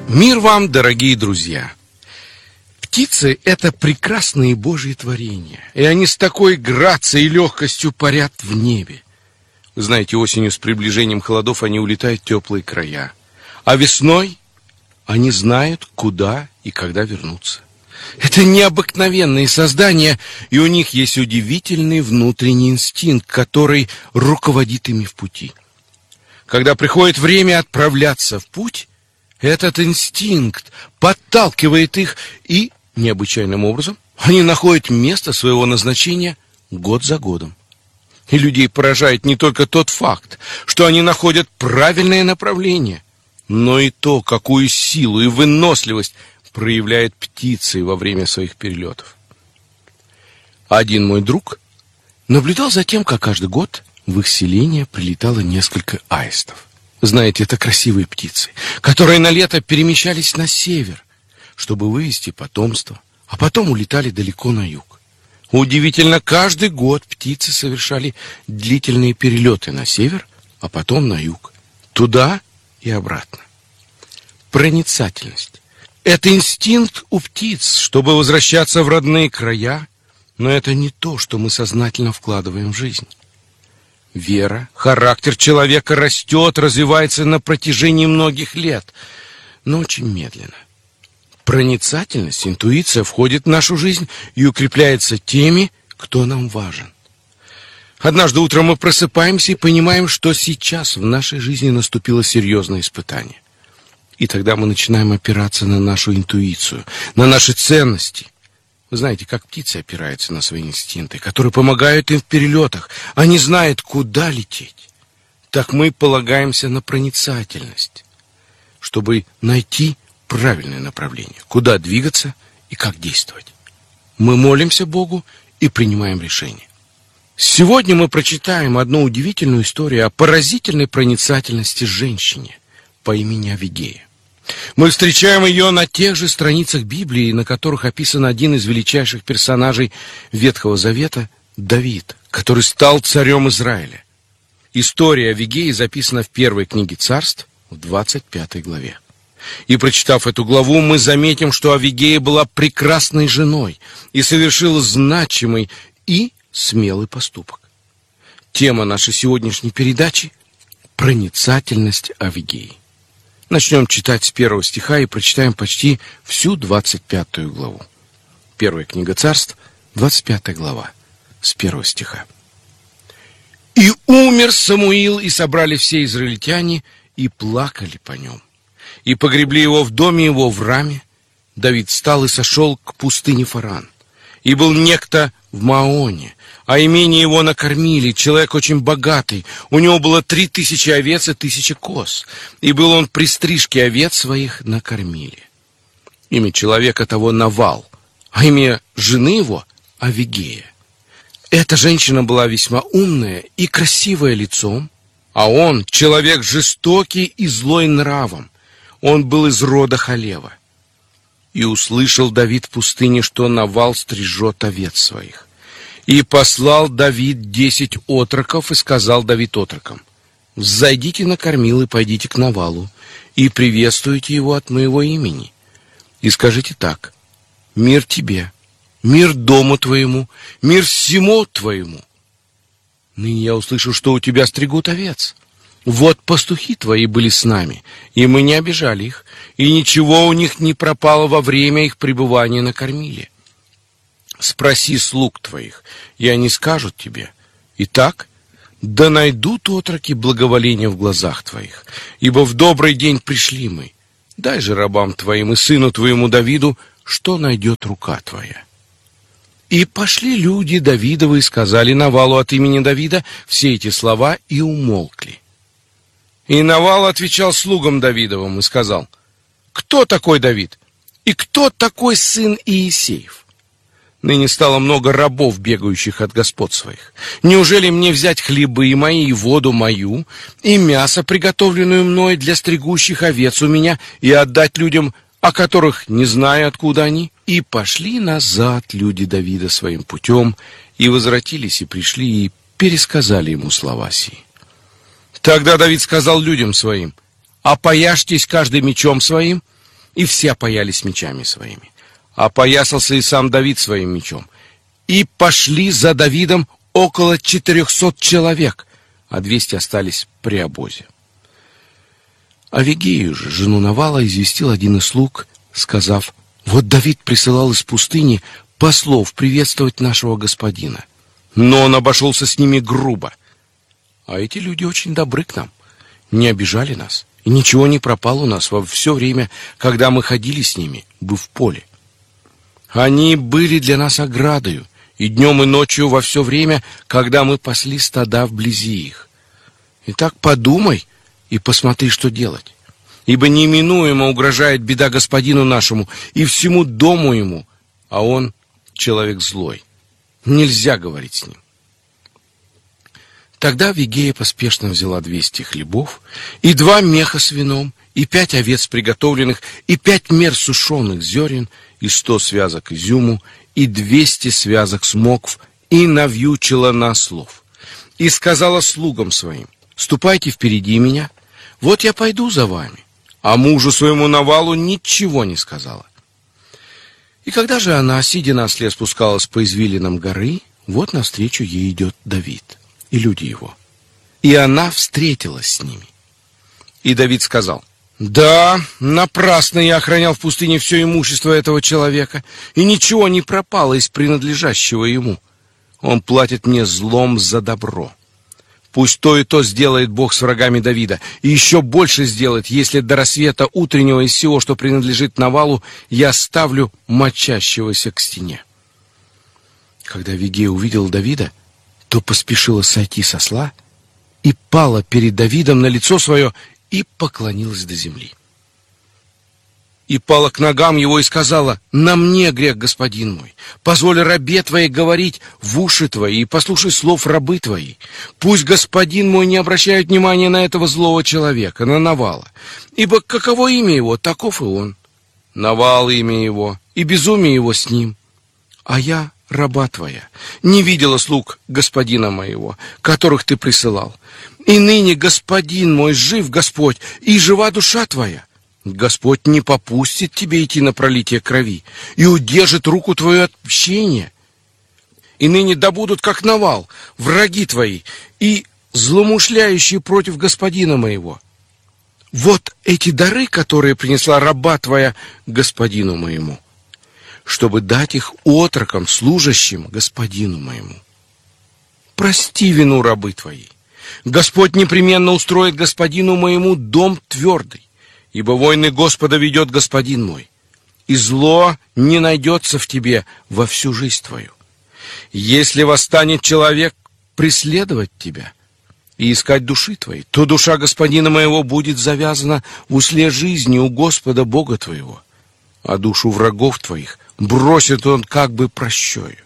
Мир вам, дорогие друзья! Птицы — это прекрасные Божьи творения, и они с такой грацией и легкостью парят в небе. Вы знаете, осенью с приближением холодов они улетают в теплые края, а весной они знают, куда и когда вернуться. Это необыкновенные создания, и у них есть удивительный внутренний инстинкт, который руководит ими в пути. Когда приходит время отправляться в путь, этот инстинкт подталкивает их, и необычайным образом они находят место своего назначения год за годом. И людей поражает не только тот факт, что они находят правильное направление, но и то, какую силу и выносливость проявляют птицы во время своих перелетов. Один мой друг наблюдал за тем, как каждый год в их селение прилетало несколько аистов. Знаете, это красивые птицы, которые на лето перемещались на север, чтобы вывести потомство, а потом улетали далеко на юг. Удивительно, каждый год птицы совершали длительные перелеты на север, а потом на юг, туда и обратно. Проницательность — это инстинкт у птиц, чтобы возвращаться в родные края, но это не то, что мы сознательно вкладываем в жизнь. Вера, характер человека растет, развивается на протяжении многих лет, но очень медленно. Проницательность, интуиция входит в нашу жизнь и укрепляется теми, кто нам важен. Однажды утром мы просыпаемся и понимаем, что сейчас в нашей жизни наступило серьезное испытание. И тогда мы начинаем опираться на нашу интуицию, на наши ценности. Вы знаете, как птицы опираются на свои инстинкты, которые помогают им в перелетах. Они знают, куда лететь. Так мы полагаемся на проницательность, чтобы найти правильное направление, куда двигаться и как действовать. Мы молимся Богу и принимаем решения. Сегодня мы прочитаем одну удивительную историю о поразительной проницательности женщине по имени Авигея. Мы встречаем ее на тех же страницах Библии, на которых описан один из величайших персонажей Ветхого Завета – Давид, который стал царем Израиля. История Авигеи записана в первой книге Царств, в 25 главе. И, прочитав эту главу, мы заметим, что Авигея была прекрасной женой и совершила значимый и смелый поступок. Тема нашей сегодняшней передачи – проницательность Авигеи. Начнем читать с 1 стиха и прочитаем почти всю 25 главу. Первая книга Царств, 25 глава, с 1 стиха. «И умер Самуил, и собрали все израильтяне, и плакали по нем. И погребли его в доме его в Раме. Давид встал и сошел к пустыне Фаран. И был некто в Маоне, а имение его накормили, человек очень богатый. У него было 3000 овец и 1000 коз. И был он при стрижке овец своих накормили. Имя человека того Навал, а имя жены его Авигея. Эта женщина была весьма умная и красивая лицом, а он человек жестокий и злой нравом. Он был из рода Халева. И услышал Давид в пустыне, что Навал стрижет овец своих. И послал Давид 10 отроков, и сказал Давид отрокам: взойдите на кормил и пойдите к Навалу, и приветствуйте его от моего имени. И скажите так: мир тебе, мир дому твоему, мир всему твоему. Ныне я услышал, что у тебя стригут овец. Вот пастухи твои были с нами, и мы не обижали их, и ничего у них не пропало во время их пребывания на кормиле. Спроси слуг твоих, и они скажут тебе: итак, да найдут отроки благоволения в глазах твоих, ибо в добрый день пришли мы. Дай же рабам твоим и сыну твоему Давиду, что найдет рука твоя. И пошли люди Давидовы и сказали Навалу от имени Давида все эти слова и умолкли. И Навал отвечал слугам Давидовым и сказал: кто такой Давид? И кто такой сын Иисеев? Ныне стало много рабов, бегающих от господ своих. Неужели мне взять хлебы мои и воду мою, и мясо, приготовленное мной для стригущих овец у меня, и отдать людям, о которых не знаю, откуда они? И пошли назад люди Давида своим путем, и возвратились, и пришли, и пересказали ему слова сии. Тогда Давид сказал людям своим: опояжьтесь каждый мечом своим, и все опоялись мечами своими. Опоясался и сам Давид своим мечом. И пошли за Давидом около 400 человек, а 200 остались при обозе. Авигею же, жену Навала, известил один из слуг, сказав: «Вот Давид присылал из пустыни послов приветствовать нашего господина, но он обошелся с ними грубо. А эти люди очень добры к нам, не обижали нас, и ничего не пропало у нас во все время, когда мы ходили с ними, бы в поле. Они были для нас оградою, и днем, и ночью во все время, когда мы пасли стада вблизи их. Итак, подумай и посмотри, что делать. Ибо неминуемо угрожает беда господину нашему и всему дому ему, а он человек злой. Нельзя говорить с ним». Тогда Авигея поспешно взяла 200 хлебов, и 2 меха с вином, и 5 овец приготовленных, и 5 мер сушеных зерен, и 100 связок изюму, и 200 связок смокв, и навьючила на ослов. И сказала слугам своим: «Ступайте впереди меня, вот я пойду за вами». А мужу своему Навалу ничего не сказала. И когда же она, сидя на осле, спускалась по извилинам горы, вот навстречу ей идет Давид и люди его. И она встретилась с ними. И Давид сказал: «Да, напрасно я охранял в пустыне все имущество этого человека, и ничего не пропало из принадлежащего ему. Он платит мне злом за добро. Пусть то и то сделает Бог с врагами Давида, и еще больше сделает, если до рассвета утреннего из всего, что принадлежит Навалу, я ставлю мочащегося к стене». Когда Авигея увидела Давида, то поспешила сойти с осла и пала перед Давидом на лицо свое и поклонилась до земли. И пала к ногам его и сказала: «На мне грех, господин мой. Позволь рабе твоей говорить в уши твои, и послушай слов рабы твоей. Пусть господин мой не обращает внимания на этого злого человека, на Навала. Ибо каково имя его, таков и он. Навал имя его, и безумие его с ним. А я, раба твоя, не видела слуг господина моего, которых ты присылал. И ныне, господин мой, жив Господь, и жива душа твоя. Господь не попустит тебе идти на пролитие крови и удержит руку твою от мщения. И ныне да будут, как Навал, враги твои и злоумышляющие против господина моего. Вот эти дары, которые принесла раба твоя господину моему, чтобы дать их отрокам, служащим господину моему. Прости вину рабы твоей. Господь непременно устроит господину моему дом твердый, ибо войны Господа ведет господин мой, и зло не найдется в тебе во всю жизнь твою. Если восстанет человек преследовать тебя и искать души твоей, то душа господина моего будет завязана в узле жизни у Господа Бога твоего, а душу врагов твоих бросит он как бы прощою.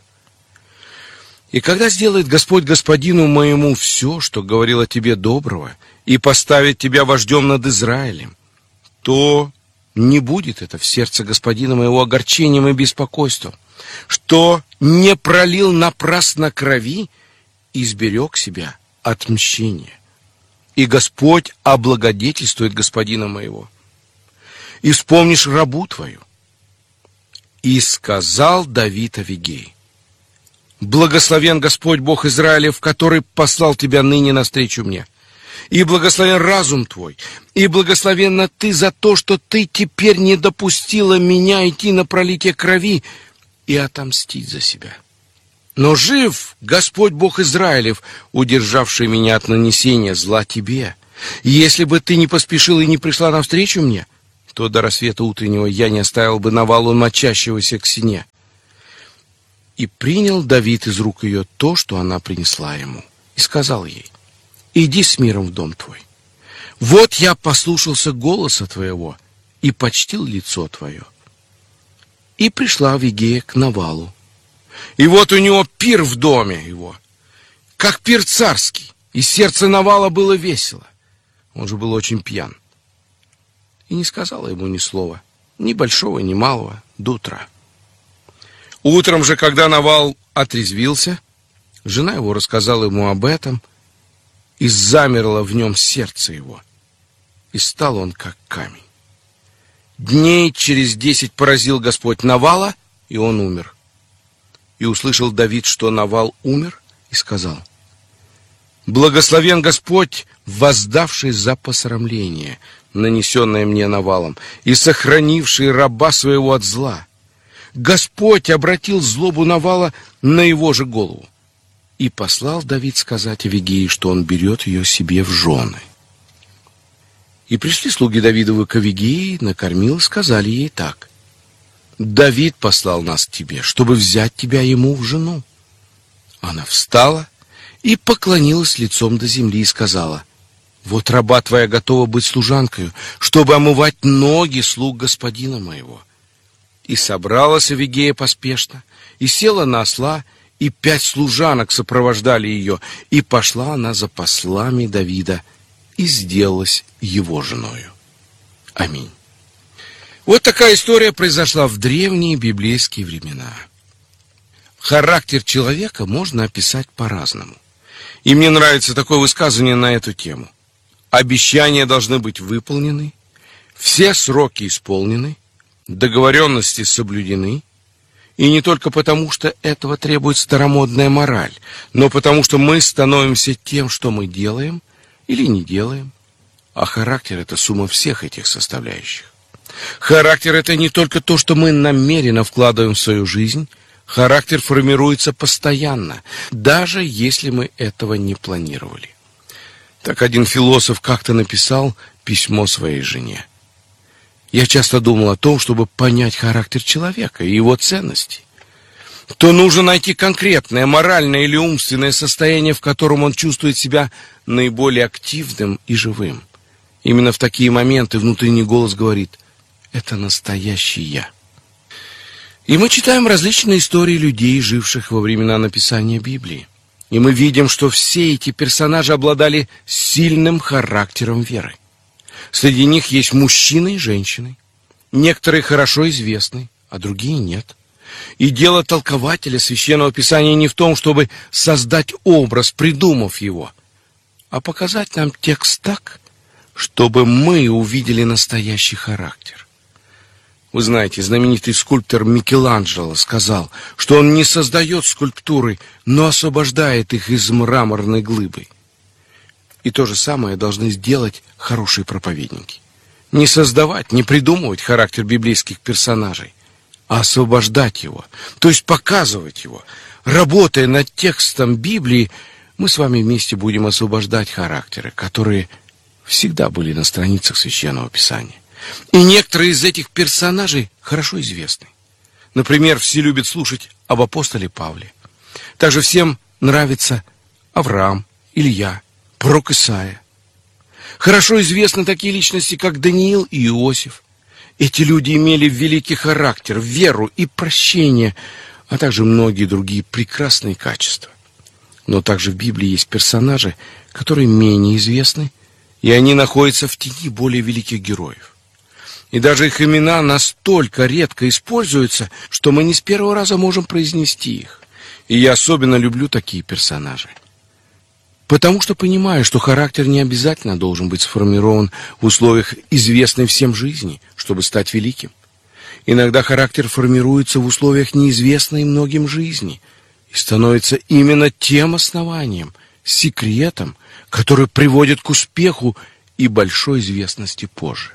И когда сделает Господь господину моему все, что говорил о тебе доброго, и поставит тебя вождем над Израилем, то не будет это в сердце господина моего огорчением и беспокойством, что не пролил напрасно крови и сберег себя от мщения. И Господь облагодетельствует господина моего. И вспомнишь рабу твою». И сказал Давид Авигей: «Благословен Господь Бог Израилев, который послал тебя ныне навстречу мне. И благословен разум твой, и благословенна ты за то, что ты теперь не допустила меня идти на пролитие крови и отомстить за себя. Но жив Господь Бог Израилев, удержавший меня от нанесения зла тебе. И если бы ты не поспешила и не пришла навстречу мне, то до рассвета утреннего я не оставил бы Навалу мочащегося к стене». И принял Давид из рук ее то, что она принесла ему, и сказал ей: «Иди с миром в дом твой. Вот я послушался голоса твоего и почтил лицо твое». И пришла Авигея к Навалу. И вот у него пир в доме его, как пир царский, и сердце Навала было весело. Он же был очень пьян. И не сказала ему ни слова, ни большого, ни малого, до утра. Утром же, когда Навал отрезвился, жена его рассказала ему об этом, и замерло в нем сердце его, и стал он как камень. Дней через 10 поразил Господь Навала, и он умер. И услышал Давид, что Навал умер, и сказал: «Благословен Господь, воздавший за посрамление, нанесенное мне Навалом, и сохранивший раба своего от зла. Господь обратил злобу Навала на его же голову». И послал Давид сказать Авигеи, что он берет ее себе в жены. И пришли слуги Давидовы к Авигеи, накормил и сказали ей так: «Давид послал нас к тебе, чтобы взять тебя ему в жену». Она встала и поклонилась лицом до земли и сказала: «Вот раба твоя готова быть служанкою, чтобы омывать ноги слуг господина моего». И собралась Авигея поспешно, и села на осла, и 5 служанок сопровождали ее, и пошла она за послами Давида, и сделалась его женою. Аминь. Вот такая история произошла в древние библейские времена. Характер человека можно описать по-разному. И мне нравится такое высказывание на эту тему. Обещания должны быть выполнены, все сроки исполнены, договоренности соблюдены, и не только потому, что этого требует старомодная мораль, но потому, что мы становимся тем, что мы делаем или не делаем. А характер — это сумма всех этих составляющих. Характер — это не только то, что мы намеренно вкладываем в свою жизнь. Характер формируется постоянно, даже если мы этого не планировали. Так один философ как-то написал письмо своей жене: «Я часто думал о том, чтобы понять характер человека и его ценности. То нужно найти конкретное моральное или умственное состояние, в котором он чувствует себя наиболее активным и живым. Именно в такие моменты внутренний голос говорит: это настоящий я». И мы читаем различные истории людей, живших во времена написания Библии. И мы видим, что все эти персонажи обладали сильным характером веры. Среди них есть мужчины и женщины. Некоторые хорошо известны, а другие нет. И дело толкователя Священного Писания не в том, чтобы создать образ, придумав его, а показать нам текст так, чтобы мы увидели настоящий характер. Вы знаете, знаменитый скульптор Микеланджело сказал, что он не создает скульптуры, но освобождает их из мраморной глыбы. И то же самое должны сделать хорошие проповедники. Не создавать, не придумывать характер библейских персонажей, а освобождать его, то есть показывать его. Работая над текстом Библии, мы с вами вместе будем освобождать характеры, которые всегда были на страницах Священного Писания. И некоторые из этих персонажей хорошо известны. Например, все любят слушать об апостоле Павле. Также всем нравится Авраам, Илья, пророк Исаия. Хорошо известны такие личности, как Даниил и Иосиф. Эти люди имели великий характер, веру и прощение, а также многие другие прекрасные качества. Но также в Библии есть персонажи, которые менее известны, и они находятся в тени более великих героев. И даже их имена настолько редко используются, что мы не с первого раза можем произнести их. И я особенно люблю такие персонажи. Потому что понимаю, что характер не обязательно должен быть сформирован в условиях известной всем жизни, чтобы стать великим. Иногда характер формируется в условиях неизвестной многим жизни и становится именно тем основанием, секретом, который приводит к успеху и большой известности позже.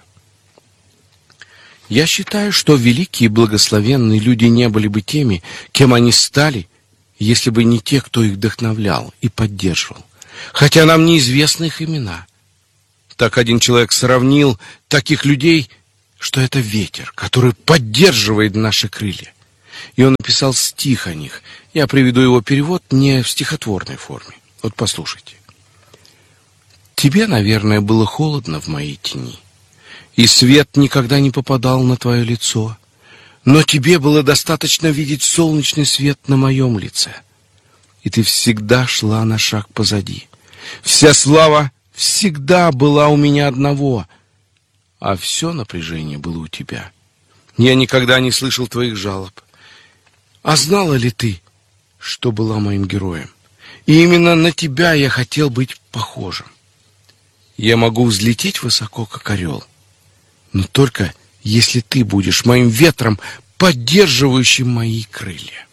Я считаю, что великие и благословенные люди не были бы теми, кем они стали, если бы не те, кто их вдохновлял и поддерживал, хотя нам неизвестны их имена. Так один человек сравнил таких людей, что это ветер, который поддерживает наши крылья. И он написал стих о них. Я приведу его перевод не в стихотворной форме. Вот послушайте. «Тебе, наверное, было холодно в моей тени, и свет никогда не попадал на твое лицо, но тебе было достаточно видеть солнечный свет на моем лице, и ты всегда шла на шаг позади. Вся слава всегда была у меня одного, а все напряжение было у тебя. Я никогда не слышал твоих жалоб. А знала ли ты, что была моим героем? И именно на тебя я хотел быть похожим. Я могу взлететь высоко, как орел, но только если ты будешь моим ветром, поддерживающим мои крылья.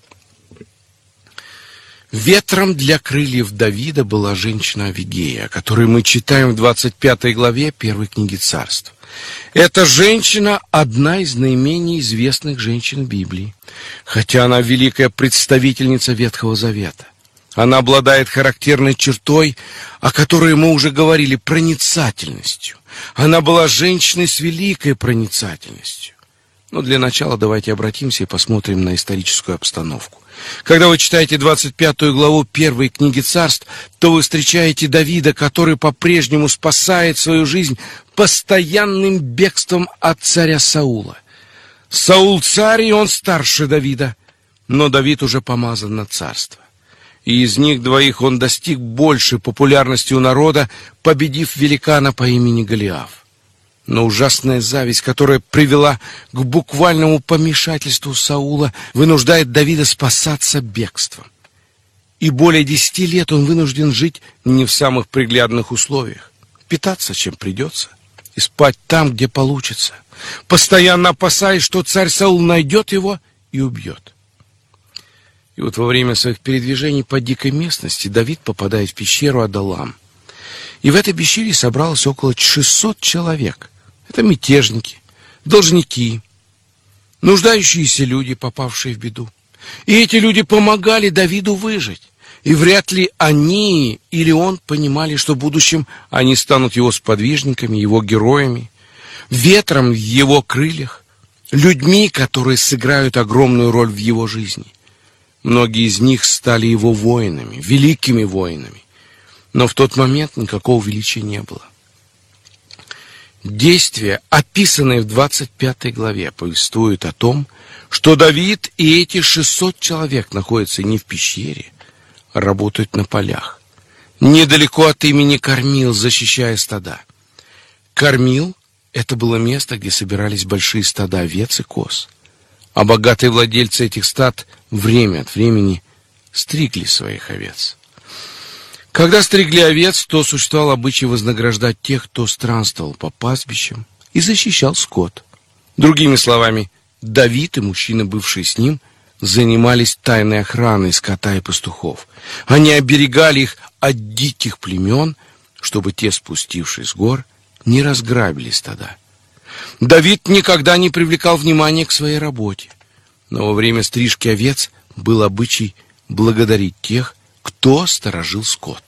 Ветром для крыльев Давида была женщина Авигея, о которой мы читаем в 25 главе 1 книги Царств. Эта женщина – одна из наименее известных женщин Библии, хотя она великая представительница Ветхого Завета. Она обладает характерной чертой, о которой мы уже говорили, проницательностью. Она была женщиной с великой проницательностью. Но для начала давайте обратимся и посмотрим на историческую обстановку. Когда вы читаете 25 главу 1 книги Царств, то вы встречаете Давида, который по-прежнему спасает свою жизнь постоянным бегством от царя Саула. Саул царь, и он старше Давида, но Давид уже помазан на царство. И из них двоих он достиг большей популярности у народа, победив великана по имени Голиаф. Но ужасная зависть, которая привела к буквальному помешательству Саула, вынуждает Давида спасаться бегством. И более 10 лет он вынужден жить не в самых приглядных условиях, питаться чем придется и спать там, где получится, постоянно опасаясь, что царь Саул найдет его и убьет. И вот во время своих передвижений по дикой местности Давид попадает в пещеру Адалам. И в этой пещере собралось около 600 человек. Это мятежники, должники, нуждающиеся люди, попавшие в беду. И эти люди помогали Давиду выжить. И вряд ли они или он понимали, что в будущем они станут его сподвижниками, его героями, ветром в его крыльях, людьми, которые сыграют огромную роль в его жизни. Многие из них стали его воинами, великими воинами. Но в тот момент никакого величия не было. Действия, описанные в 25 главе, повествуют о том, что Давид и эти 600 человек находятся не в пещере, а работают на полях. Недалеко от имени Кормил, защищая стада. Кормил — это было место, где собирались большие стада овец и коз. А богатые владельцы этих стад время от времени стригли своих овец. Когда стригли овец, то существовал обычай вознаграждать тех, кто странствовал по пастбищам и защищал скот. Другими словами, Давид и мужчины, бывшие с ним, занимались тайной охраной скота и пастухов. Они оберегали их от диких племен, чтобы те, спустившись с гор, не разграбили стада. Давид никогда не привлекал внимания к своей работе, но во время стрижки овец был обычай благодарить тех, кто сторожил скот.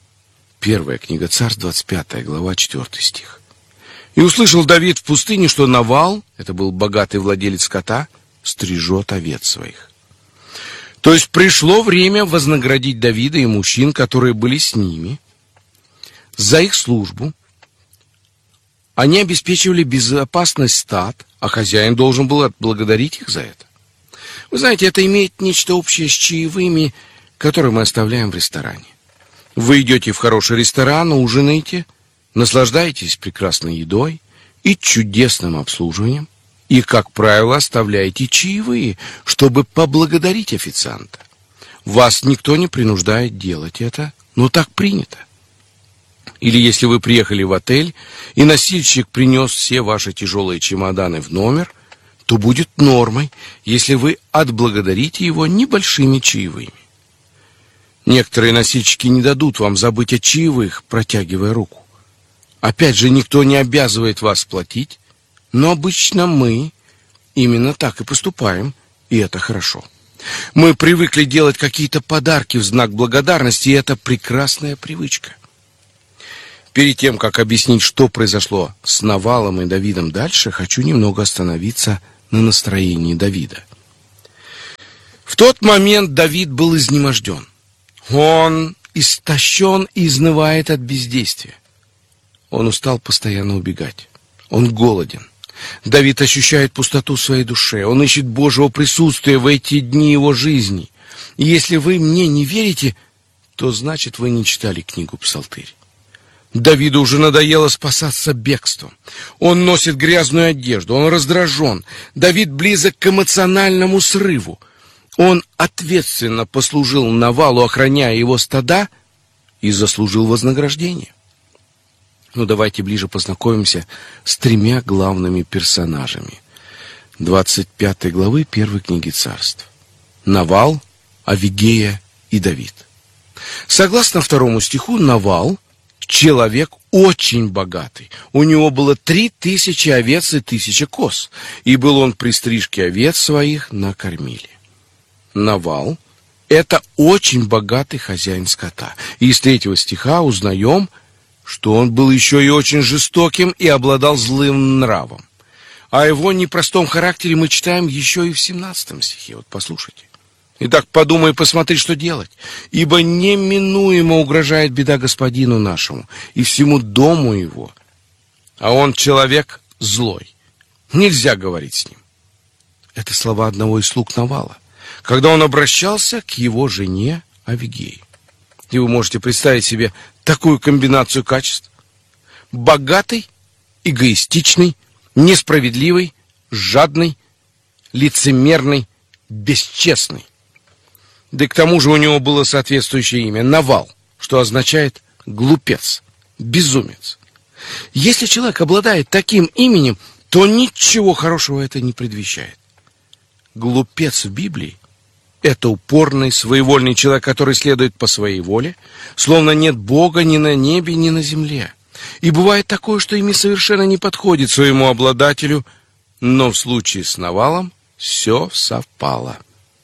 1 книга Царств, 25 глава, 4 стих. «И услышал Давид в пустыне, что Навал, это был богатый владелец скота, стрижет овец своих». То есть пришло время вознаградить Давида и мужчин, которые были с ними, за их службу. Они обеспечивали безопасность стад, а хозяин должен был отблагодарить их за это. Вы знаете, это имеет нечто общее с чаевыми, которые мы оставляем в ресторане. Вы идете в хороший ресторан, ужинаете, наслаждаетесь прекрасной едой и чудесным обслуживанием, и, как правило, оставляете чаевые, чтобы поблагодарить официанта. Вас никто не принуждает делать это, но так принято. Или если вы приехали в отель, и носильщик принес все ваши тяжелые чемоданы в номер, то будет нормой, если вы отблагодарите его небольшими чаевыми. Некоторые носильщики не дадут вам забыть о чаевых, протягивая руку. Опять же, никто не обязывает вас платить, но обычно мы именно так и поступаем, и это хорошо. Мы привыкли делать какие-то подарки в знак благодарности, и это прекрасная привычка. Перед тем, как объяснить, что произошло с Навалом и Давидом дальше, хочу немного остановиться на настроении Давида. В тот момент Давид был изнеможден. Он истощен и изнывает от бездействия. Он устал постоянно убегать. Он голоден. Давид ощущает пустоту в своей душе. Он ищет Божьего присутствия в эти дни его жизни. И если вы мне не верите, то значит вы не читали книгу «Псалтырь». Давиду уже надоело спасаться бегством. Он носит грязную одежду, он раздражен. Давид близок к эмоциональному срыву. Он ответственно послужил Навалу, охраняя его стада, и заслужил вознаграждение. Ну, давайте ближе познакомимся с тремя главными персонажами 25 главы 1 книги Царств. Навал, Авигея и Давид. Согласно 2 стиху, Навал — человек очень богатый. У него было 3000 овец и 1000 коз, и был он при стрижке овец своих на кормиле. Навал — это очень богатый хозяин скота. И из 3 стиха узнаем, что он был еще и очень жестоким и обладал злым нравом. О его непростом характере мы читаем еще и в 17 стихе. Вот послушайте. Итак, подумай и посмотри, что делать. Ибо неминуемо угрожает беда господину нашему и всему дому его. А он человек злой. Нельзя говорить с ним. Это слова одного из слуг Навала, когда он обращался к его жене Авигее. И вы можете представить себе такую комбинацию качеств. Богатый, эгоистичный, несправедливый, жадный, лицемерный, бесчестный. Да и к тому же у него было соответствующее имя — Навал, что означает глупец, безумец. Если человек обладает таким именем, то ничего хорошего это не предвещает. Глупец в Библии — это упорный, своевольный человек, который следует по своей воле, словно нет Бога ни на небе, ни на земле. И бывает такое, что имя совершенно не подходит своему обладателю, но в случае с Навалом все совпало.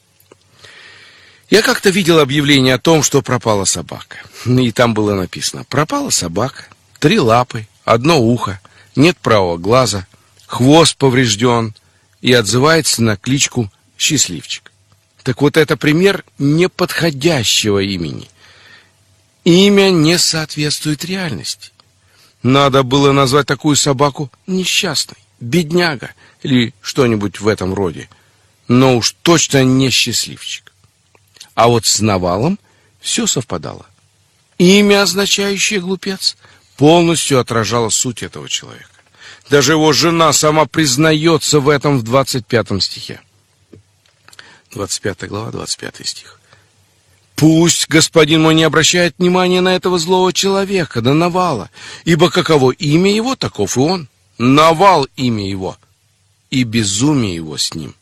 Я как-то видел объявление о том, что пропала собака. И там было написано: пропала собака, 3 лапы, 1 ухо, нет правого глаза, хвост поврежден и отзывается на кличку Счастливчик. Так вот, это пример неподходящего имени. Имя не соответствует реальности. Надо было назвать такую собаку несчастной, бедняга или что-нибудь в этом роде. Но уж точно не Счастливчик. А вот с Навалом все совпадало. Имя, означающее глупец, полностью отражало суть этого человека. Даже его жена сама признается в этом в 25 стихе. 25 глава, 25 стих. «Пусть господин мой не обращает внимания на этого злого человека, на Навала, ибо каково имя его, таков и он. Навал имя его, и безумие его с ним».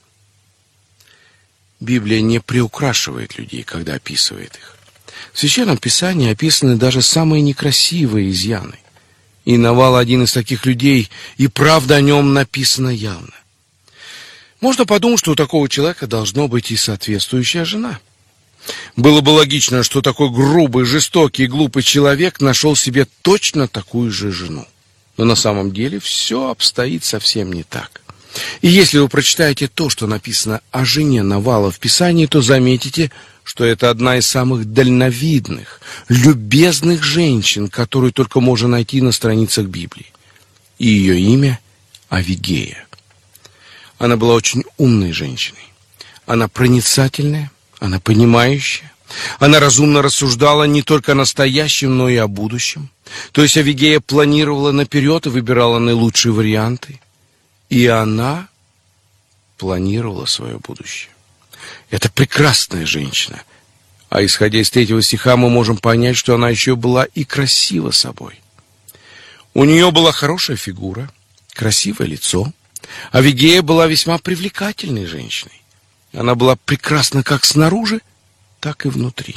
Библия не приукрашивает людей, когда описывает их. В Священном Писании описаны даже самые некрасивые изъяны. И Навал один из таких людей, и правда о нем написана явно. Можно подумать, что у такого человека должно быть и соответствующая жена. Было бы логично, что такой грубый, жестокий и глупый человек нашел себе точно такую же жену. Но на самом деле все обстоит совсем не так. И если вы прочитаете то, что написано о жене Навала в Писании, то заметите, что это одна из самых дальновидных, любезных женщин, которую только можно найти на страницах Библии. И ее имя — Авигея. Она была очень умной женщиной. Она проницательная, она понимающая. Она разумно рассуждала не только о настоящем, но и о будущем. То есть Авигея планировала наперед и выбирала наилучшие варианты. И она планировала свое будущее. Это прекрасная женщина. А исходя из 3 стиха мы можем понять, что она еще была и красива собой. У нее была хорошая фигура, красивое лицо. Авигея была весьма привлекательной женщиной. Она была прекрасна как снаружи, так и внутри.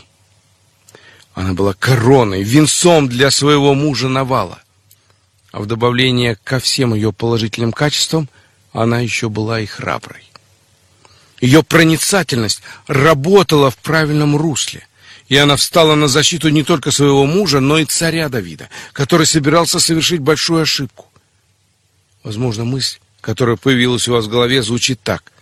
Она была короной, венцом для своего мужа Навала. А в добавление ко всем ее положительным качествам, она еще была и храброй. Ее проницательность работала в правильном русле, и она встала на защиту не только своего мужа, но и царя Давида, который собирался совершить большую ошибку. Возможно, мысль, которая появилась у вас в голове, звучит так: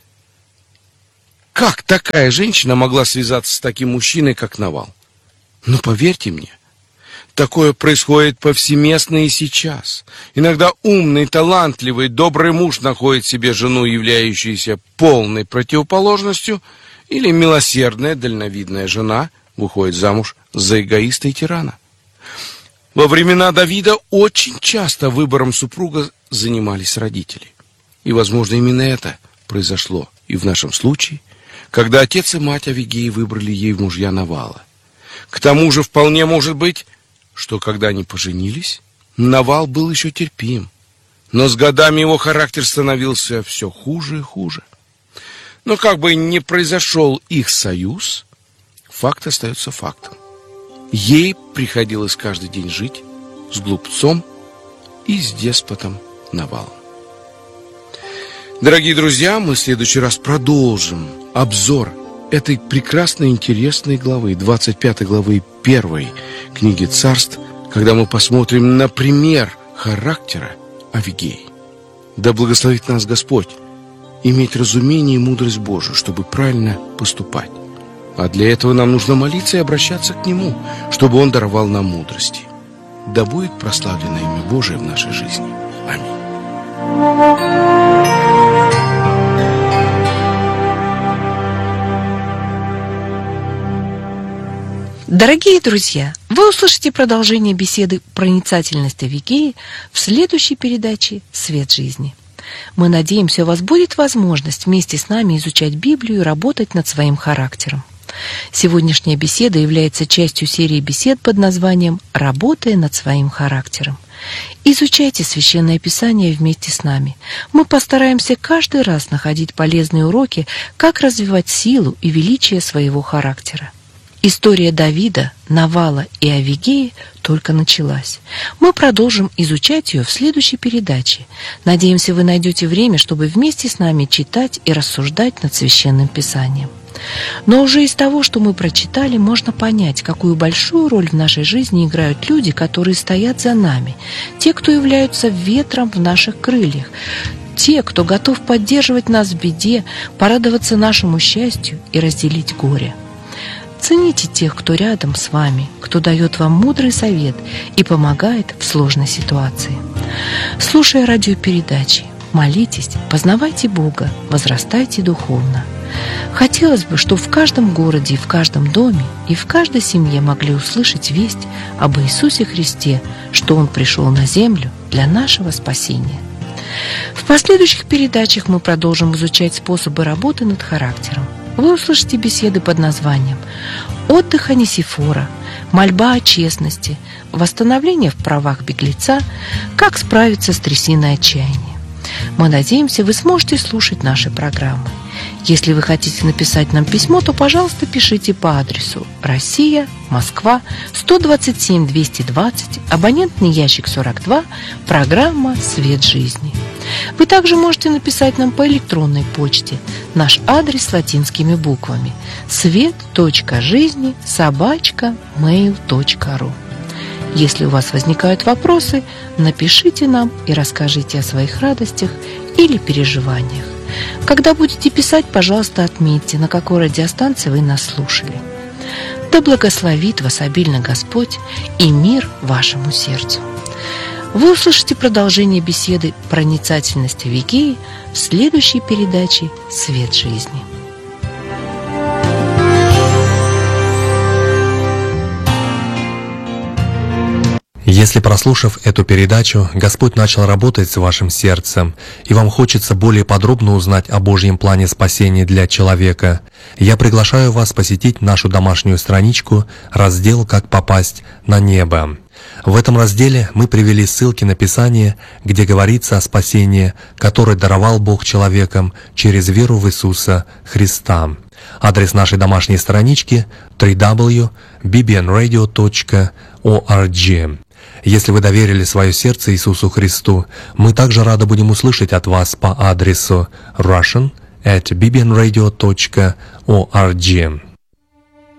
как такая женщина могла связаться с таким мужчиной, как Навал? Но поверьте мне, такое происходит повсеместно и сейчас. Иногда умный, талантливый, добрый муж находит себе жену, являющуюся полной противоположностью, или милосердная, дальновидная жена выходит замуж за эгоиста и тирана. Во времена Давида очень часто выбором супруга занимались родители. И, возможно, именно это произошло и в нашем случае, когда отец и мать Авигеи выбрали ей в мужья Навала. К тому же вполне может быть, что когда они поженились, Навал был еще терпим, но с годами его характер становился все хуже и хуже. Но как бы ни произошел их союз, факт остается фактом. Ей приходилось каждый день жить с глупцом и с деспотом Навалом. Дорогие друзья, мы в следующий раз продолжим обзор этой прекрасной, интересной главы, 25 главы 1 книги Царств, когда мы посмотрим на пример характера Авигеи. Да благословит нас Господь иметь разумение и мудрость Божию, чтобы правильно поступать. А для этого нам нужно молиться и обращаться к Нему, чтобы Он даровал нам мудрости. Да будет прославлено имя Божие в нашей жизни. Аминь. Дорогие друзья, вы услышите продолжение беседы «Проницательность Авигеи» в следующей передаче «Свет жизни». Мы надеемся, у вас будет возможность вместе с нами изучать Библию и работать над своим характером. Сегодняшняя беседа является частью серии бесед под названием «Работая над своим характером». Изучайте Священное Писание вместе с нами. Мы постараемся каждый раз находить полезные уроки, как развивать силу и величие своего характера. История Давида, Навала и Авигеи только началась. Мы продолжим изучать ее в следующей передаче. Надеемся, вы найдете время, чтобы вместе с нами читать и рассуждать над Священным Писанием. Но уже из того, что мы прочитали, можно понять, какую большую роль в нашей жизни играют люди, которые стоят за нами, те, кто являются ветром в наших крыльях, те, кто готов поддерживать нас в беде, порадоваться нашему счастью и разделить горе. Цените тех, кто рядом с вами, кто дает вам мудрый совет и помогает в сложной ситуации. Слушая радиопередачи, молитесь, познавайте Бога, возрастайте духовно. Хотелось бы, чтобы в каждом городе и в каждом доме и в каждой семье могли услышать весть об Иисусе Христе, что Он пришел на землю для нашего спасения. В последующих передачах мы продолжим изучать способы работы над характером. Вы услышите беседы под названием «Отдых Онесифора», «Мольба о честности», «Восстановление в правах беглеца», «Как справиться с трясиной отчаяния». Мы надеемся, вы сможете слушать наши программы. Если вы хотите написать нам письмо, то, пожалуйста, пишите по адресу Россия, Москва, 127-220, абонентный ящик 42, программа «Свет жизни». Вы также можете написать нам по электронной почте. Наш адрес латинскими буквами: свет.жизни@mail.ru. Если у вас возникают вопросы, напишите нам и расскажите о своих радостях или переживаниях. Когда будете писать, пожалуйста, отметьте, на какой радиостанции вы нас слушали. Да благословит вас обильно Господь и мир вашему сердцу. Вы услышите продолжение беседы «Проницательность Авигеи» в следующей передаче «Свет жизни». Если, прослушав эту передачу, Господь начал работать с вашим сердцем, и вам хочется более подробно узнать о Божьем плане спасения для человека, я приглашаю вас посетить нашу домашнюю страничку, раздел «Как попасть на небо». В этом разделе мы привели ссылки на Писание, где говорится о спасении, которое даровал Бог человекам через веру в Иисуса Христа. Адрес нашей домашней странички www.bbnradio.org. Если вы доверили свое сердце Иисусу Христу, мы также рады будем услышать от вас по адресу russian@bbnradio.org.